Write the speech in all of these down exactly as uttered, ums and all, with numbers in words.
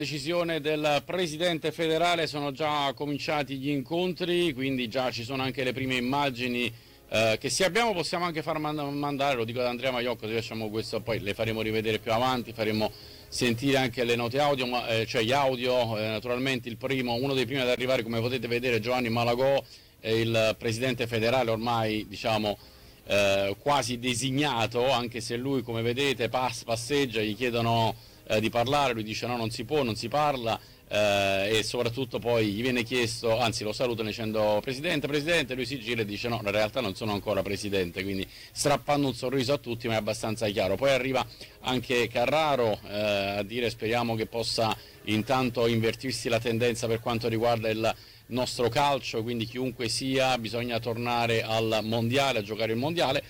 Decisione del presidente federale, sono già cominciati gli incontri, quindi già ci sono anche le prime immagini eh, che se abbiamo possiamo anche far mand- mandare, lo dico ad Andrea Maiocco, se facciamo questo poi le faremo rivedere più avanti, faremo sentire anche le note audio, ma, eh, cioè gli audio, eh, naturalmente il primo, uno dei primi ad arrivare, come potete vedere, Giovanni Malagò, è il presidente federale ormai diciamo eh, quasi designato, anche se lui come vedete pass- passeggia, gli chiedono di parlare, lui dice no, non si può, non si parla eh, e soprattutto poi gli viene chiesto, anzi lo salutano dicendo presidente, presidente, lui si gira e dice no, in realtà non sono ancora presidente, quindi strappando un sorriso a tutti, ma è abbastanza chiaro. Poi arriva anche Carraro eh, a dire speriamo che possa intanto invertirsi la tendenza per quanto riguarda il nostro calcio, quindi chiunque sia bisogna tornare al mondiale, a giocare il mondiale.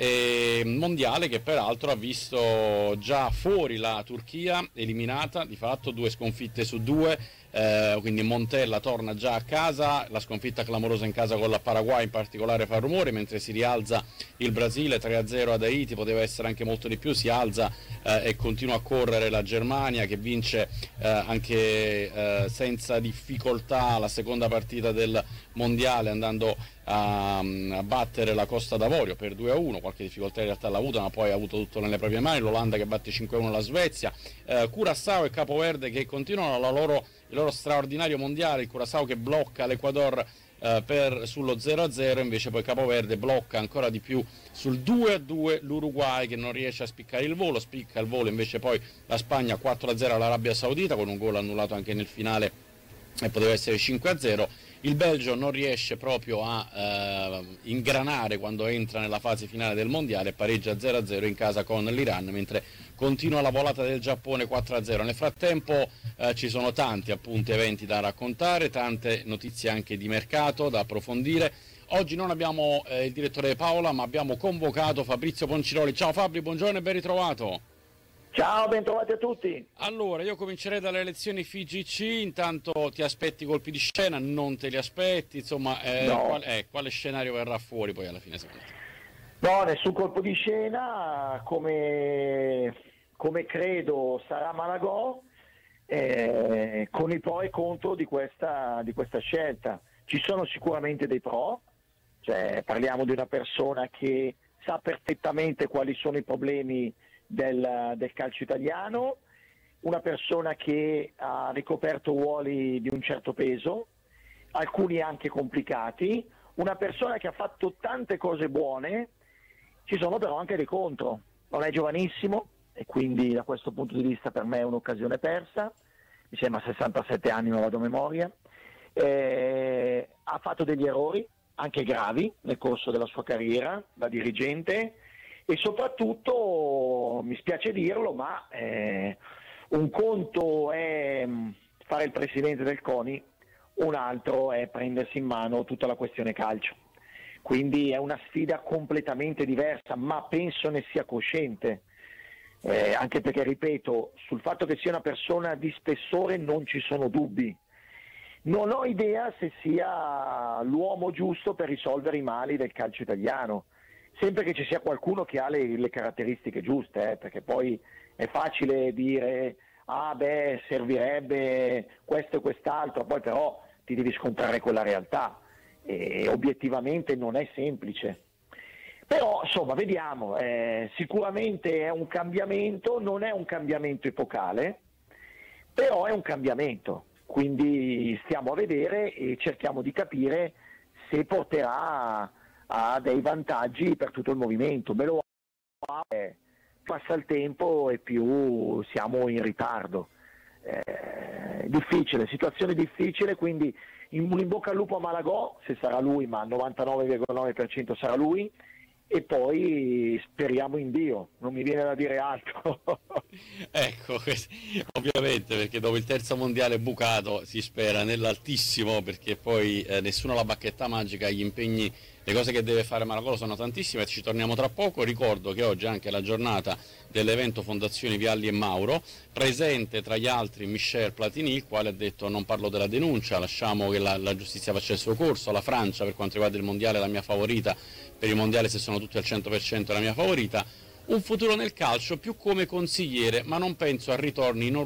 Eh, mondiale che peraltro ha visto già fuori la Turchia eliminata, di fatto due sconfitte su due, eh, quindi Montella torna già a casa, la sconfitta clamorosa in casa con la Paraguay in particolare fa rumore, mentre si rialza il Brasile tre a zero ad Haiti, poteva essere anche molto di più, si alza eh, e continua a correre la Germania che vince eh, anche eh, senza difficoltà la seconda partita del mondiale andando a, a battere la Costa d'Avorio per due a uno, qualche difficoltà in realtà l'ha avuta ma poi ha avuto tutto nelle proprie mani, l'Olanda che batte cinque a uno la Svezia, eh, Curaçao e Capo Verde che continuano la loro, il loro straordinario mondiale, il Curaçao che blocca l'Ecuador eh, per, sullo zero a zero, invece poi Capo Verde blocca ancora di più sul due a due l'Uruguay che non riesce a spiccare il volo, spicca il volo invece poi la Spagna quattro a zero all'Arabia Saudita con un gol annullato anche nel finale e poteva essere cinque a zero. Il Belgio non riesce proprio a eh, ingranare quando entra nella fase finale del mondiale, pareggia zero a zero in casa con l'Iran, mentre continua la volata del Giappone quattro a zero. Nel frattempo eh, ci sono tanti appunti eventi da raccontare, tante notizie anche di mercato da approfondire. Oggi non abbiamo eh, il direttore Paola, ma abbiamo convocato Fabrizio Ponciroli. Ciao Fabri, buongiorno e ben ritrovato. Ciao, bentrovati a tutti. Allora, io comincerei dalle elezioni F I G C, intanto ti aspetti colpi di scena, non te li aspetti, insomma, eh, no. qual, eh, quale scenario verrà fuori poi alla fine secondo te? No, nessun colpo di scena, come, come credo sarà Malagò, eh, con i pro e contro di questa, di questa scelta. Ci sono sicuramente dei pro, cioè parliamo di una persona che sa perfettamente quali sono i problemi Del, del calcio italiano, una persona che ha ricoperto ruoli di un certo peso, alcuni anche complicati, una persona che ha fatto tante cose buone, ci sono però anche dei contro, non è giovanissimo e quindi da questo punto di vista per me è un'occasione persa, mi sembra sessantasette anni, non vado a memoria, eh, ha fatto degli errori anche gravi nel corso della sua carriera da dirigente. E soprattutto, mi spiace dirlo, ma eh, un conto è fare il presidente del CONI, un altro è prendersi in mano tutta la questione calcio. Quindi è una sfida completamente diversa, ma penso ne sia cosciente, eh, anche perché, ripeto, sul fatto che sia una persona di spessore non ci sono dubbi. Non ho idea se sia l'uomo giusto per risolvere i mali del calcio italiano. Sempre che ci sia qualcuno che ha le, le caratteristiche giuste, eh, perché poi è facile dire ah beh servirebbe questo e quest'altro, poi però ti devi scontrare con la realtà e obiettivamente non è semplice. Però insomma vediamo, eh, sicuramente è un cambiamento, non è un cambiamento epocale, però è un cambiamento, quindi stiamo a vedere e cerchiamo di capire se porterà ha dei vantaggi per tutto il movimento. Me lo eh, passa il tempo e più siamo in ritardo. Eh, difficile, situazione difficile, quindi in, in bocca al lupo a Malagò, se sarà lui, ma al novantanove virgola nove per cento sarà lui, e poi speriamo in Dio, non mi viene da dire altro. Ecco, ovviamente perché dopo il terzo mondiale bucato si spera nell'altissimo, perché poi eh, nessuno ha la bacchetta magica, gli impegni, le cose che deve fare Malagò sono tantissime, ci torniamo tra poco. Ricordo che oggi è anche la giornata dell'evento Fondazioni Vialli e Mauro, presente tra gli altri Michel Platini, il quale ha detto non parlo della denuncia, lasciamo che la, la giustizia faccia il suo corso. La Francia, per quanto riguarda il mondiale, è la mia favorita, per il mondiale se sono tutti al cento per cento è la mia favorita. Un futuro nel calcio più come consigliere, ma non penso a ritorni in